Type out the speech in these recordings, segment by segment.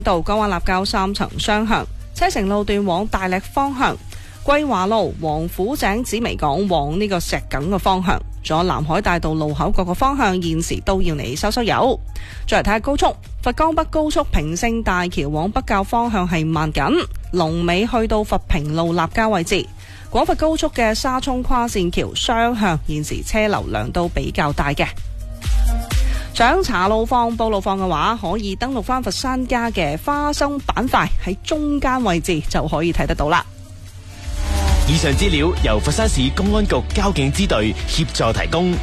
道江灣立交3層雙向，車城路段往大瀝方向，桂華路王府井紫微港往呢個石硖嘅方向，仲有南海大道路口各個方向現時都要你收油。再嚟睇下高速，佛岡北高速平勝大橋往北滘方向係慢緊，龍尾去到佛屏路立交位置。廣佛高速嘅沙涌跨線橋雙向現時車流量都比較大嘅。想查路況報路況嘅話，可以登錄翻佛山家嘅花生板塊，喺中間位置就可以睇得到啦。 以上資料由佛山市公安局交警支隊協助提供。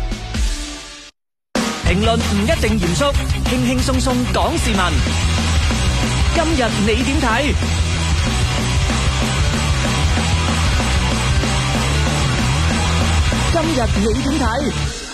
評論唔一定嚴肅，輕輕鬆鬆講時聞。今日你點睇？今日你點睇？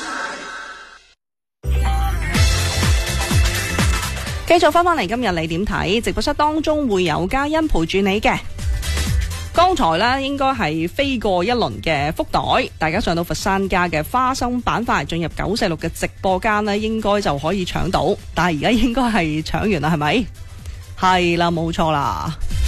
繼續翻嚟，今日你點睇？直播室當中會有嘉欣陪住你嘅。剛才呢應該係飛過一輪嘅福袋，大家上到佛山家嘅花生板塊，進入946嘅直播間呢，應該就可以搶到。但係而家應該係搶完啦，係咪？係啦，冇錯啦。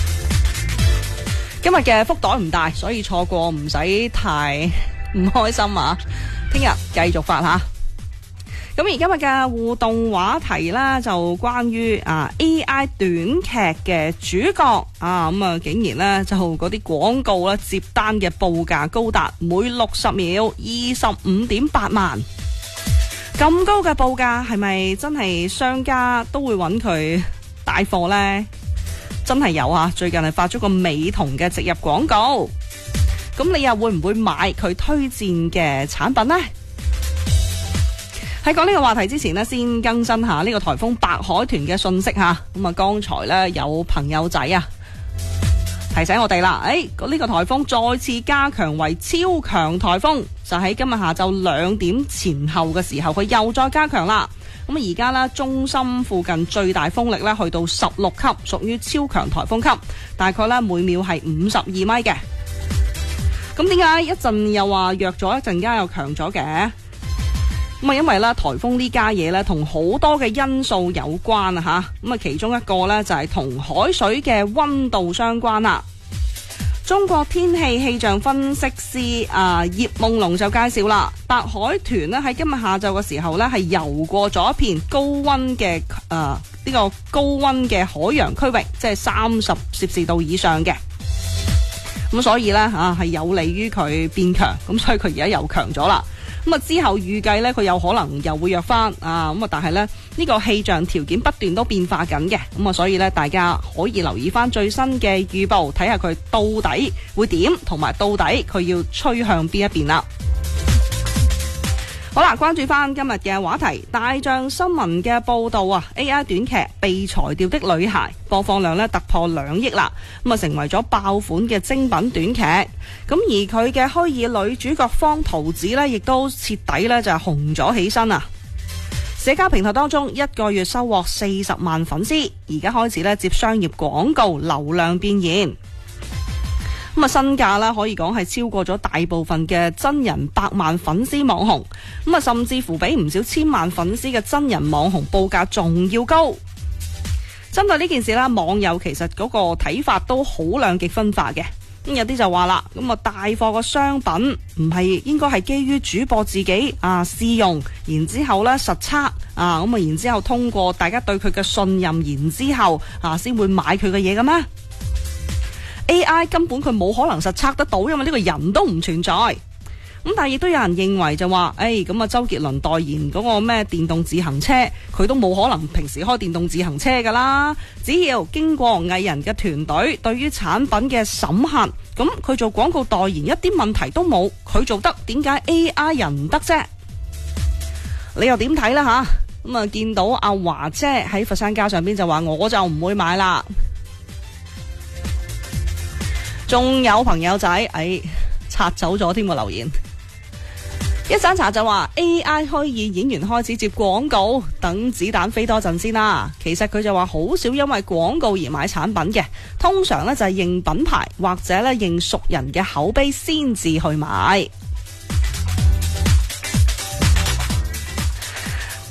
今日嘅福袋唔大，所以錯過唔使太唔開心啊！聽日繼續發吓。咁而今日嘅互動話題啦，就關於AI 短劇嘅主角竟然呢，就嗰啲廣告啦，接單嘅報價高達每60秒25.8萬，咁高嘅報價係咪真係商家都會揾佢帶貨呢？真係有啊！最近係發咗個美瞳嘅植入廣告，咁你又會唔會買佢推薦嘅產品呢？喺講呢個話題之前呢，先更新下呢個颱風白海豚嘅信息吓。咁剛才呢，有朋友仔提醒我哋啦，呢個颱風再次加強為超強颱風，就喺今日下晝2點前後嘅時候，佢又再加強啦。咁而家呢，中心附近最大風力呢去到16級，屬於超強颱風級，大概呢每秒係52米嘅。咁點解一陣又話弱咗，一陣間又強咗嘅？咁因為咧颱風呢家嘢咧同好多嘅因素有關啊吓，咁啊其中一個咧就係同海水嘅溫度相關啦。中國天氣氣象分析師葉夢龍就介紹啦，白海豚咧喺今日下晝嘅時候咧係游過咗一片高溫嘅呢個高溫嘅海洋區域，即係30攝氏度以上嘅。咁所以咧係有利於佢變強，咁所以佢而家又強咗啦。咁之後預計咧佢有可能又會弱翻但係咧呢個氣象條件不斷都變化緊嘅，咁所以咧大家可以留意翻最新嘅預報，睇下佢到底會點，同埋到底佢要吹向邊一邊啦。好啦，關注翻今日嘅話題，大象新聞嘅報道AI 短劇被裁掉的女孩播放量突破2億啦，成為咗爆款嘅精品短劇。咁而佢嘅虛擬女主角方桃子亦都徹底就係紅咗起身啊！社交平台當中1個月收穫40萬粉絲，而家開始接商業廣告，流量變現。身價啦可以講係超過咗大部分嘅真人100萬粉絲網紅，甚至乎比唔少1000萬粉絲嘅真人網紅報價仲要高。針對呢件事啦，網友其實嗰個睇法都好兩極分化嘅。有啲就話啦，帶貨個商品唔係應該係基於主播自己試用，然之後實測然之後通過大家對佢嘅信任，然之後先會買佢嘅嘢嘅咩？AI 根本佢冇可能實測得到，因為呢個人都唔存在。咁但係亦都有人認為就話，周杰倫代言嗰個咩電動自行車，佢都冇可能平時開電動自行車噶啦。只要經過藝人嘅團隊對於產品嘅審核，咁佢做廣告代言一啲問題都冇，佢做得，點解 AI 人唔得啫？你又點睇啦吓？咁見到阿華姐喺佛山家上邊就話，我就唔會買啦。仲有朋友仔拆走咗添個留言，一盞茶就話 AI 虛擬演員開始接廣告，等子彈飛多陣先啦。其實佢就話好少因為廣告而買產品嘅，通常就係認品牌或者認熟人嘅口碑先至去買。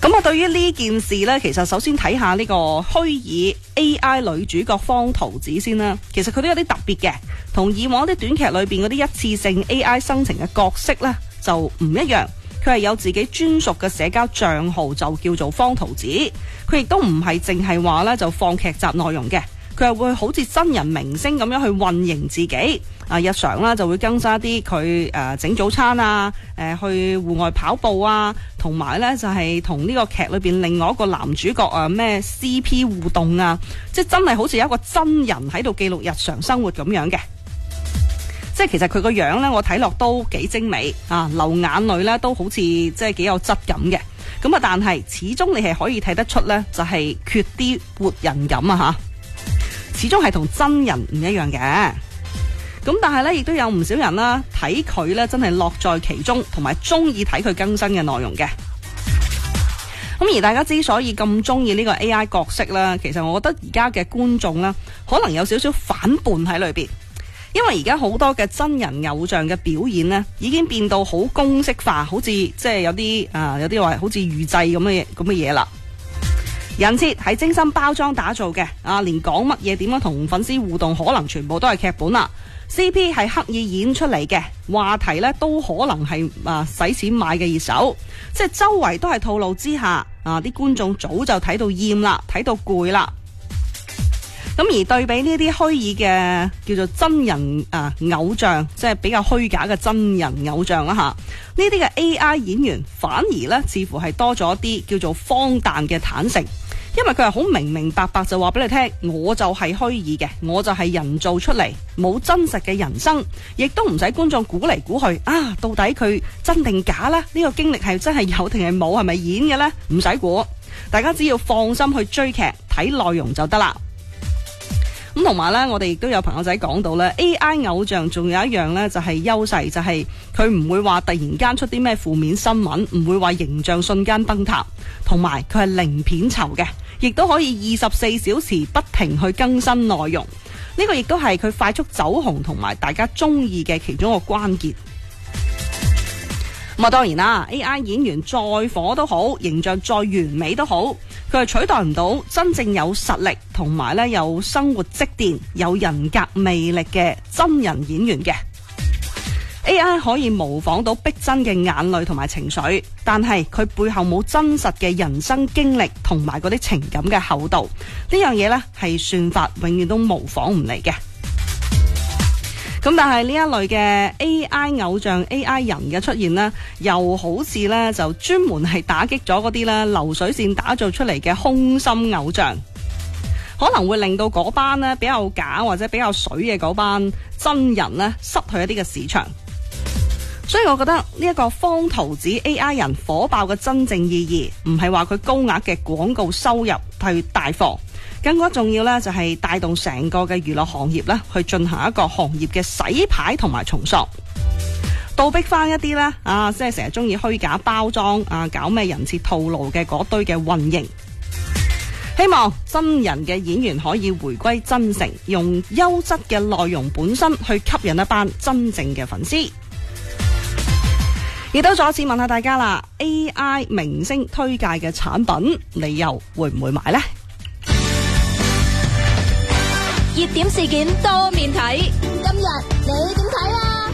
咁啊，對於呢件事呢，其實首先睇下呢個虛擬 AI 女主角方桃子先啦。其實佢都有啲特別嘅，同以往啲短劇裏邊嗰啲一次性 AI 生成嘅角色呢，就唔一樣。佢係有自己專屬嘅社交賬號，就叫做方桃子。佢亦都唔係淨係話呢就放劇集內容嘅，佢係會好似真人明星咁樣去運營自己。日常啦就會更新一啲佢整早餐啊，去戶外跑步啊，同埋呢就係同呢個劇裏邊另外一個男主角咩 CP 互動啊，即係真係好似有一個真人喺度記錄日常生活咁樣嘅。即係其實佢個樣呢，我睇落都幾精美啊，流眼淚呢都好似即係幾有質感嘅。咁啊，但係始終你係可以睇得出呢，就係缺啲活人感啊吓，始終係同真人唔一樣嘅。咁但係咧，亦都有唔少人啦，睇佢咧真係樂在其中，同埋中意睇佢更新嘅內容嘅。咁而大家之所以咁中意呢個 AI 角色啦，其實我覺得而家嘅觀眾啦，可能有少少反叛喺裏邊，因為而家好多嘅真人偶像嘅表演呢，已經變到好公式化，好似即係有啲話好似預製咁嘅嘢啦。人設係精心包裝打造嘅，連講乜嘢點樣同粉絲互動，可能全部都係劇本啦。CP 係刻意演出嚟嘅，話題呢都可能係使錢買嘅熱手，即係周圍都係套路之下，啲觀眾早就睇到厭啦，睇到攰啦。咁而對比呢啲虛擬嘅叫做真人偶像，即係比較虛假嘅真人偶像啦吓，呢啲嘅 AI 演員反而呢似乎係多咗啲叫做荒誕嘅坦誠。因為佢係好明明白白就話俾你聽，我就係虛擬嘅，我就係人造出嚟，冇真實嘅人生，亦都唔使觀眾估嚟估去到底佢真定假呢？呢個經歷係真係有定係冇，係咪演嘅呢？唔使估，大家只要放心去追劇睇內容就得啦。咁同埋呢，我哋亦都有朋友仔講到呢 AI 偶像仲有一樣呢，就係優勢，就係佢唔會話突然間出啲咩負面新聞，唔會話形象瞬間崩塌，同埋佢係零片酬嘅，亦都可以24小時不停去更新內容。呢個亦都係佢快速走紅同埋大家中意嘅其中一個關鍵。咁當然啦 ，AI 演員再火都好，形象再完美都好，佢係取代唔到真正有實力同埋咧有生活積澱、有人格魅力嘅真人演員嘅。AI 可以模仿到逼真嘅眼淚同埋情緒，但係佢背後冇真實嘅人生經歷同埋嗰啲情感嘅厚度，呢樣嘢呢係算法永遠都模仿唔嚟嘅。咁但係呢一類嘅 AI 偶像 AI 人嘅出現呢，又好似呢就專門係打擊咗嗰啲呢流水線打造出嚟嘅空心偶像，可能會令到嗰班呢比較假或者比較水嘅嗰班真人呢失去一啲嘅市場。所以我覺得呢一個方桃子 AI 人火爆嘅真正意義，唔係話佢高額嘅廣告收入去帶貨，更加重要呢就係帶動成個嘅娛樂行業呢去進行一個行業嘅洗牌同埋重塑，倒逼翻一啲呢即係成日中意虛假包裝搞咩人設套路嘅嗰堆嘅運營。希望真人嘅演員可以回歸真誠，用優質嘅內容本身去吸引一班真正嘅粉絲。亦都再次問下大家啦 ，AI 明星推介嘅產品，你又會唔會買呢？ 熱點事件多面睇，今日你點睇啊？